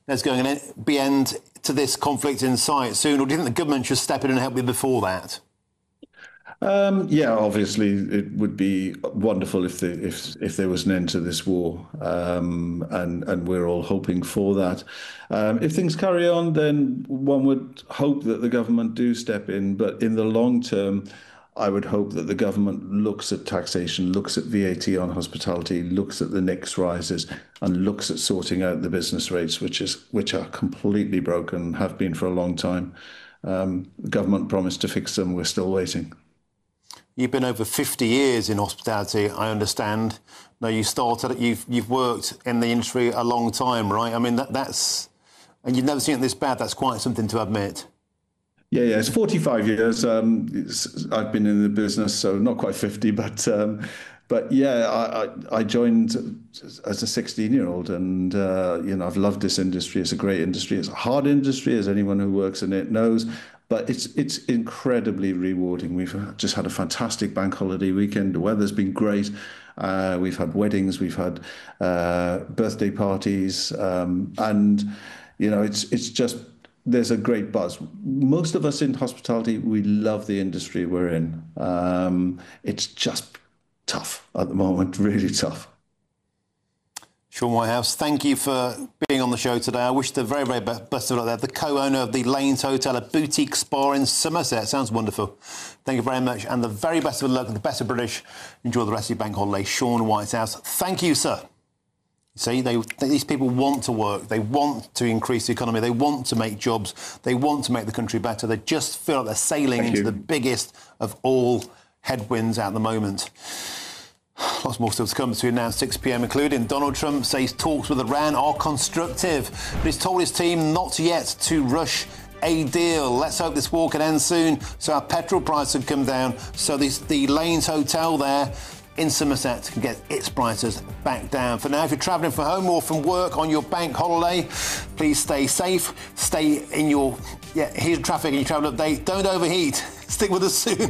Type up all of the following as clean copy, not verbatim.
there's going to be end to this conflict in sight soon, or do you think the government should step in and help you before that? Yeah, obviously it would be wonderful if there was an end to this war, and we're all hoping for that. If things carry on, then one would hope that the government do step in, but in the long term, I would hope that the government looks at taxation, looks at VAT on hospitality, looks at the NICs rises, and looks at sorting out the business rates, which are completely broken, have been for a long time. The government promised to fix them. We're still waiting. You've been over 50 years in hospitality, I understand. Now, you've worked in the industry a long time, right? I mean, that's... And you've never seen it this bad. That's quite something to admit. Yeah, it's 45 years. I've been in the business, so not quite 50, but yeah, I joined as a 16-year-old, and I've loved this industry. It's a great industry. It's a hard industry, as anyone who works in it knows. But it's incredibly rewarding. We've just had a fantastic bank holiday weekend. The weather's been great. We've had weddings, we've had birthday parties, and it's just, there's a great buzz. Most of us in hospitality, we love the industry we're in. It's just tough at the moment, really tough. Sean Whitehouse, thank you for being on the show today. I wish the very, very best of luck there. The co-owner of the Lanes Hotel, a boutique spa in Somerset. Sounds wonderful. Thank you very much. And the very best of luck and the best of British. Enjoy the rest of your bank holiday. Sean Whitehouse, thank you, sir. See, these people want to work. They want to increase the economy. They want to make jobs. They want to make the country better. They just feel like they're sailing into the biggest of all headwinds at the moment. Lots more still to come between now and 6 p.m, including Donald Trump says talks with Iran are constructive, but he's told his team not yet to rush a deal. Let's hope this war can end soon so our petrol price can come down, so the Lanes Hotel there in Somerset can get its prices back down. For now, if you're travelling from home or from work on your bank holiday, please stay safe. Stay in your here's traffic and your travel update. Don't overheat. Stick with us soon.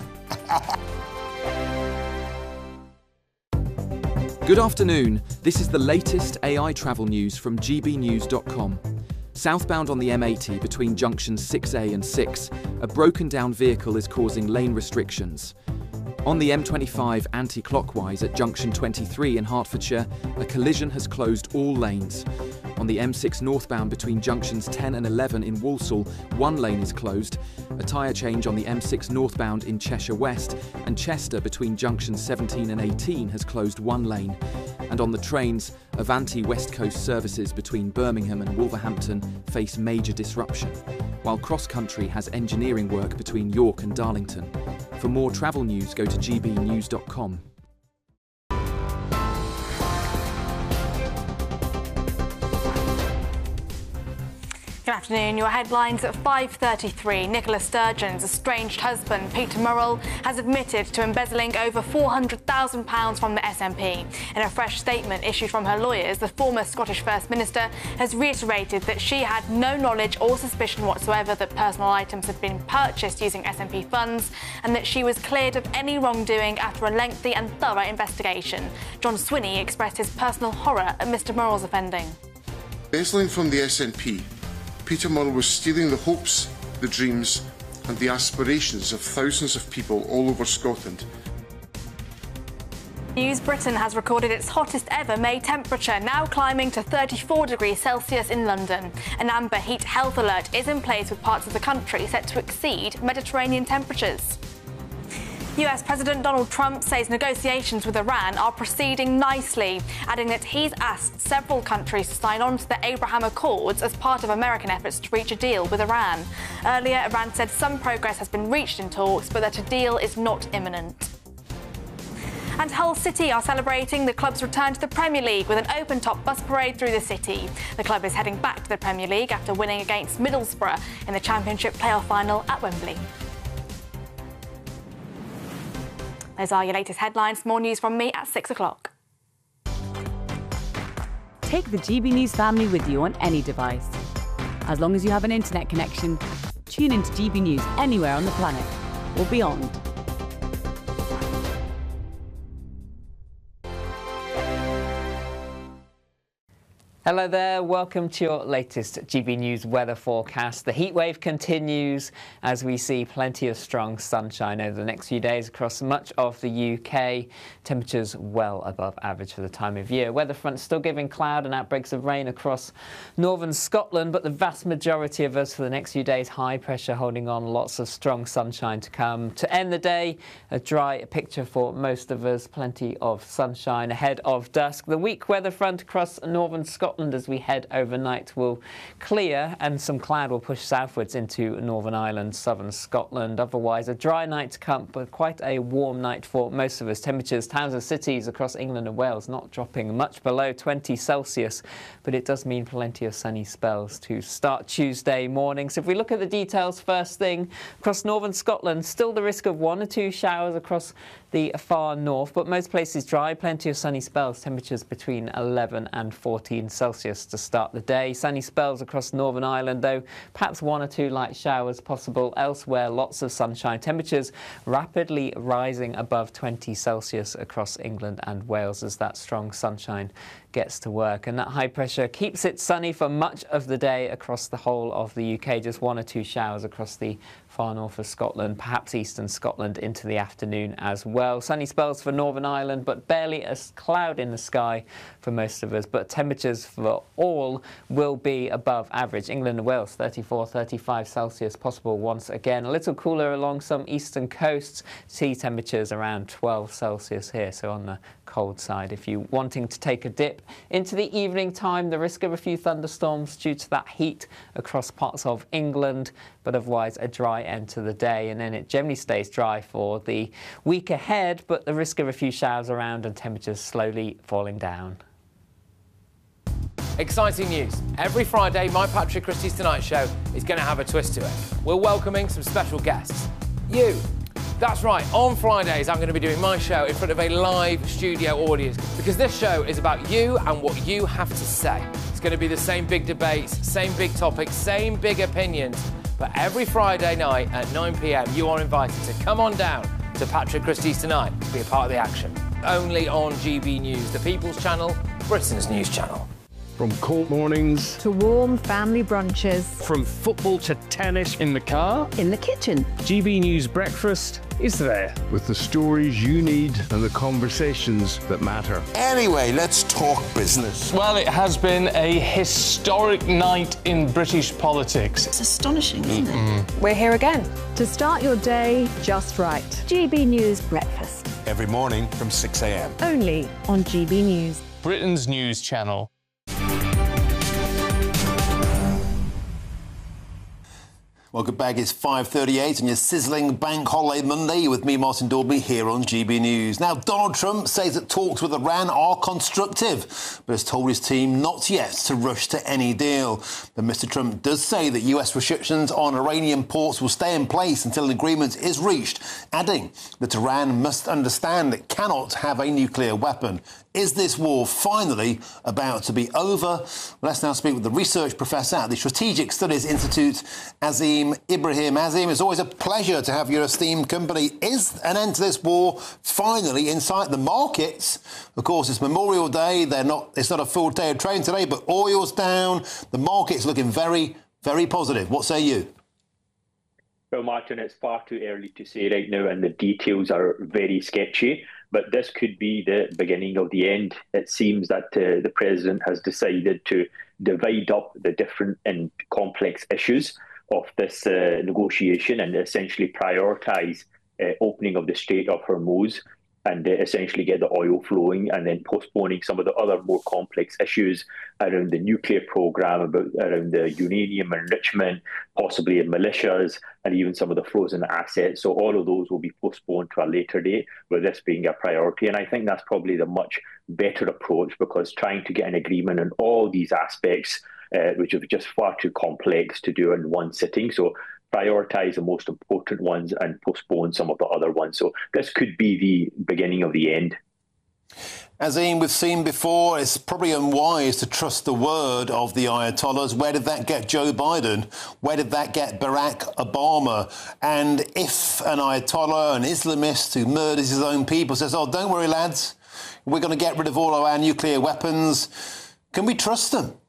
Good afternoon. This is the latest AI travel news from gbnews.com. Southbound on the M80 between junctions 6A and 6, a broken down vehicle is causing lane restrictions. On the M25 anti-clockwise at junction 23 in Hertfordshire, a collision has closed all lanes. On the M6 northbound between junctions 10 and 11 in Walsall, one lane is closed. A tyre change on the M6 northbound in Cheshire West and Chester between junctions 17 and 18 has closed one lane. And on the trains, Avanti West Coast services between Birmingham and Wolverhampton face major disruption, while Cross Country has engineering work between York and Darlington. For more travel news, go to gbnews.com. Good afternoon. Your headlines at 5:33. Nicola Sturgeon's estranged husband, Peter Murrell, has admitted to embezzling over £400,000 from the SNP. In a fresh statement issued from her lawyers, the former Scottish First Minister has reiterated that she had no knowledge or suspicion whatsoever that personal items had been purchased using SNP funds, and that she was cleared of any wrongdoing after a lengthy and thorough investigation. John Swinney expressed his personal horror at Mr Murrell's offending. Embezzling from the SNP, Peter Murrell was stealing the hopes, the dreams and the aspirations of thousands of people all over Scotland. News Britain has recorded its hottest ever May temperature, now climbing to 34 degrees Celsius in London. An amber heat health alert is in place with parts of the country set to exceed Mediterranean temperatures. US President Donald Trump says negotiations with Iran are proceeding nicely, adding that he's asked several countries to sign on to the Abraham Accords as part of American efforts to reach a deal with Iran. Earlier, Iran said some progress has been reached in talks, but that a deal is not imminent. And Hull City are celebrating the club's return to the Premier League with an open-top bus parade through the city. The club is heading back to the Premier League after winning against Middlesbrough in the Championship playoff final at Wembley. Those are your latest headlines. More news from me at 6 o'clock. Take the GB News family with you on any device. As long as you have an internet connection, tune into GB News anywhere on the planet or beyond. Hello there, welcome to your latest GB News weather forecast. The heat wave continues as we see plenty of strong sunshine over the next few days across much of the UK. Temperatures well above average for the time of year. Weather front still giving cloud and outbreaks of rain across northern Scotland, but the vast majority of us for the next few days, high pressure holding on, lots of strong sunshine to come. To end the day, a dry picture for most of us, plenty of sunshine ahead of dusk. The weak weather front across northern Scotland as we head overnight will clear and some cloud will push southwards into Northern Ireland, southern Scotland. Otherwise, a dry night to come, but quite a warm night for most of us. Temperatures, towns and cities across England and Wales not dropping much below 20 Celsius, but it does mean plenty of sunny spells to start Tuesday morning. So if we look at the details first thing, across northern Scotland, still the risk of 1 or 2 showers across the far north, but most places dry, plenty of sunny spells, temperatures between 11 and 14 Celsius to start the day. Sunny spells across Northern Ireland, though perhaps 1 or 2 light showers possible. Elsewhere, lots of sunshine. Temperatures rapidly rising above 20 Celsius across England and Wales as that strong sunshine gets to work. And that high pressure keeps it sunny for much of the day across the whole of the UK. Just 1 or 2 showers across the far north of Scotland, perhaps eastern Scotland into the afternoon as well. Sunny spells for Northern Ireland, but barely a cloud in the sky for most of us. But temperatures for all will be above average. England and Wales, 34, 35 Celsius possible once again. A little cooler along some eastern coasts. Sea temperatures around 12 Celsius here, so on the cold side. If you're wanting to take a dip into the evening time, the risk of a few thunderstorms due to that heat across parts of England, but otherwise a dry end to the day, and then it generally stays dry for the week ahead, but the risk of a few showers around and temperatures slowly falling down. Exciting news. Every Friday, my Patrick Christie's Tonight Show is going to have a twist to it. We're welcoming some special guests. You. That's right, on Fridays I'm going to be doing my show in front of a live studio audience because this show is about you and what you have to say. It's going to be the same big debates, same big topics, same big opinions, but every Friday night at 9 p.m. you are invited to come on down to Patrick Christie's Tonight to be a part of the action. Only on GB News, the People's Channel, Britain's news channel. From court mornings to warm family brunches, from football to tennis in the car, in the kitchen. GB News Breakfast is there with the stories you need and the conversations that matter. Anyway, let's talk business. Well, it has been a historic night in British politics. It's astonishing, isn't it? We're here again to start your day just right. GB News Breakfast. Every morning from 6 a.m. Only on GB News. Britain's news channel. Welcome back. It's 5:38 and your sizzling bank holiday Monday with me, Martin Daubney, here on GB News. Now, Donald Trump says that talks with Iran are constructive, but has told his team not yet to rush to any deal. But Mr. Trump does say that US restrictions on Iranian ports will stay in place until an agreement is reached, adding that Iran must understand it cannot have a nuclear weapon. Is this war finally about to be over? Let's now speak with the research professor at the Strategic Studies Institute, Azim Ibrahim. Azim, it's always a pleasure to have your esteemed company. Is an end to this war finally in sight? The markets, of course, it's Memorial Day. It's not a full day of trading today, but oil's down. The market's looking very, very positive. What say you? Well, Martin, it's far too early to say right now, and the details are very sketchy. But this could be the beginning of the end. It seems that the president has decided to divide up the different and complex issues of this negotiation and essentially prioritise opening of the Strait of Hormuz and essentially get the oil flowing, and then postponing some of the other more complex issues around the nuclear program, around the uranium enrichment, possibly in militias, and even some of the frozen assets. So all of those will be postponed to a later date, with this being a priority. And I think that's probably the much better approach, because trying to get an agreement on all these aspects, which are just far too complex to do in one sitting. So prioritise the most important ones and postpone some of the other ones. So this could be the beginning of the end. Azim, we've seen before, it's probably unwise to trust the word of the Ayatollahs. Where did that get Joe Biden? Where did that get Barack Obama? And if an Ayatollah, an Islamist who murders his own people, says, oh, don't worry, lads, we're going to get rid of all of our nuclear weapons, can we trust them?